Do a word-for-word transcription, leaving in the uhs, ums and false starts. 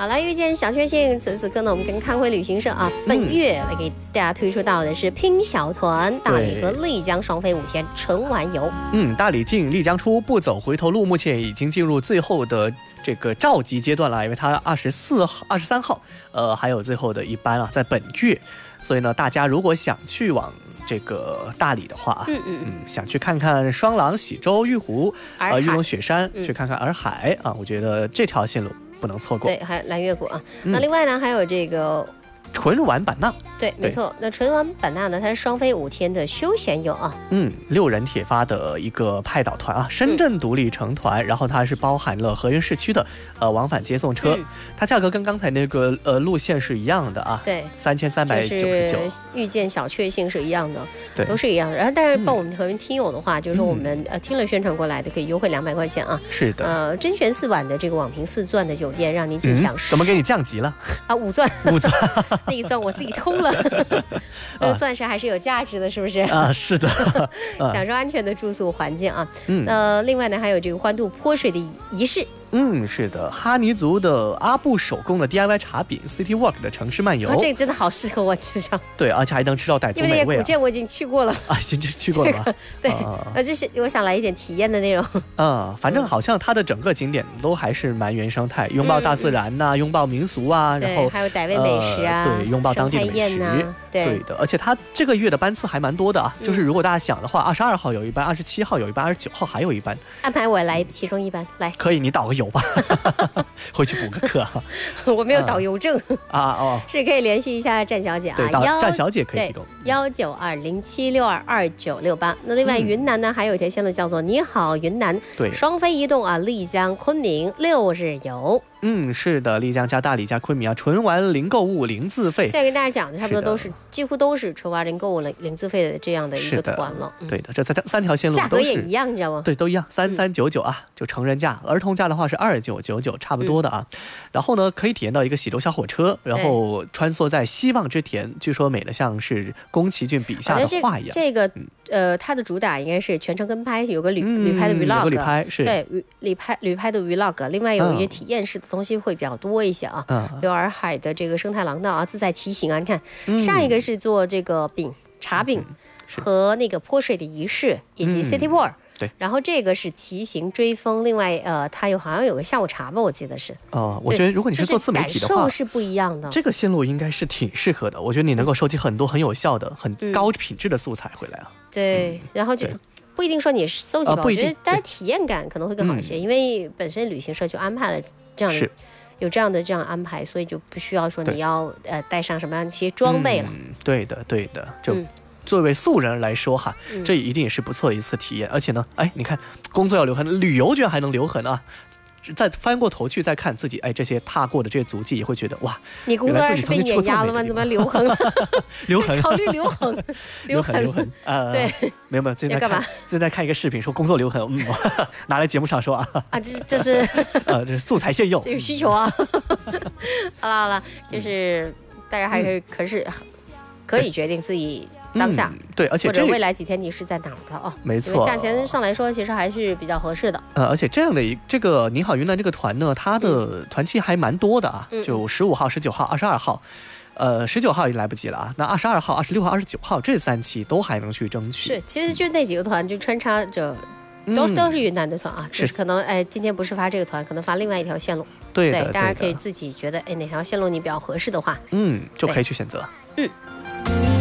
好了，遇见小确幸，此此刻呢，我们跟康辉旅行社啊，本月来给大家推出到的是拼小团，大理和丽江双飞五天纯玩游。 嗯，大理进，丽江出，不走回头路，目前已经进入最后的这个召集阶段了，因为它二十四号、二十三号，呃，还有最后的一班啊，在本月，所以呢，大家如果想去往这个大理的话，嗯嗯嗯，想去看看双廊、喜洲、玉湖、呃玉龙雪山，嗯、去看看洱海啊，我觉得这条线路不能错过。 对，还有蓝月谷啊。嗯、那另外呢，还有这个纯玩版纳。 对，没错。那纯玩版纳呢，它是双飞五天的休闲游啊。 嗯，六人铁发的一个派岛团啊，深圳独立成团，嗯、然后它是包含了河源市区的呃往返接送车，嗯、它价格跟刚才那个呃路线是一样的啊。 对， 三千三百九十九。 遇见小确幸是一样的， 对， 都是一样的。然后，但是帮我们和听友的话，嗯、就是说我们呃听了宣传过来的，可以优惠两百块钱啊。 是的。 呃，甄选四晚的这个网评四钻的酒店，让您尽享、嗯。 怎么给你降级了？ 啊，五钻。 五钻。 那一钻我自己偷了。这个钻石还是有价值的，是不是？ 啊，是的。 享受安全的住宿环境啊。嗯。呃，另外呢，还有这个欢度泼水的仪式。 嗯，是的，哈尼族的阿布手工的 D I Y 茶饼 ，City Walk 的城市漫游， 哦、这个真的好适合我吃上。 对，而且还能吃到傣族美味、啊。 因为那些古建我已经去过了啊，已经去过了吗？ 这个、对，呃、啊，就是我想来一点体验的内容。 嗯，反正好像它的整个景点都还是蛮原生态，拥抱大自然呐、啊，拥、嗯、抱民俗啊，然后还有傣味美食啊， 呃、对，拥抱当地的美食。 啊、对, 对的，而且它这个月的班次还蛮多的啊，嗯、就是如果大家想的话，二十二号有一班，二十七号有一班，二十九号还有一班。 安排我来其中一班来。 可以，你导个游吧。回去补个课啊！ 我没有导游证啊哦， 是可以联系一下战小姐啊， 战小姐可以提供幺九二零七六二二九六八。那另外云南呢，还有一条线路叫做你好云南， 对， 双飞移动啊，丽江、昆明六日游。 嗯，是的，丽江加大理加昆明啊，纯玩零购物零自费。 现在跟大家讲的差不多都是，几乎都是纯玩零购物零零自费的这样的一个团了。 嗯、对的，这三三条线路价格也一样，你知道吗？ 对，都一样，三三九九啊，嗯、就成人价，儿童价的话是二九九九，差不多的啊。嗯、然后呢，可以体验到一个喜洲小火车，然后穿梭在希望之田，据说美得像是宫崎骏笔下的画一样。 这个、嗯、呃，它的主打应该是全程跟拍，有个旅、嗯、旅拍的 vlog， 有个旅拍是对旅拍旅拍的 vlog， 另外有一些体验式的东西会比较多一些啊。嗯，有洱海的这个生态廊道啊，自在骑行啊，你看、嗯、上一个是做这个饼茶饼、嗯、和那个泼水的仪式，以及 City Walk。嗯对， 然后这个是骑行追风，另外呃，它有好像有个下午茶吧，我记得是。 哦、呃，我觉得如果你是做自媒体的话， 感受是不一样的。 这个线路应该是挺适合的，我觉得你能够收集很多很有效的、很高品质的素材回来啊。 嗯、对，嗯、然后就不一定说你搜集吧，呃、我觉得大家体验感可能会更好一些，嗯、因为本身旅行社就安排了这样的。有这样的这样安排，所以就不需要说你要呃带上什么样的一些装备了。 嗯，对的，对的，就。嗯作为素人来说哈，这一定也是不错的一次体验。嗯、而且呢，哎，你看，工作要留痕，旅游居然还能留痕啊！再翻过头去再看自己，哎，这些踏过的这些足迹，也会觉得哇， 你工作要是被碾压了吗？怎么留痕？ 留痕， 考虑留痕， 留痕，留痕。呃，对，没有没有，最近在看，最近在看一个视频，说工作留痕，嗯，拿来节目上说啊。 啊，这这是呃，这是素材现用， 这有需求啊。好了好了，就是大家还可以，嗯、可是可以决定自己。当下、 嗯、对，而且或者未来几天你是在哪儿的哦？ 没错， 价钱上来说其实还是比较合适的。 呃，而且这样的一这个你好云南这个团呢，它的团期还蛮多的啊，嗯、就十五号、十九号、二十二号，呃，十九号已经来不及了啊。那二十二号、二十六号、二十九号这三期都还能去争取。 是，其实就那几个团就穿插着。都都是云南的团啊， 是可能哎，今天不是发这个团，可能发另外一条线路。 对的， 对，大家可以自己觉得哎哪条线路你比较合适的话， 嗯，就可以去选择。 嗯。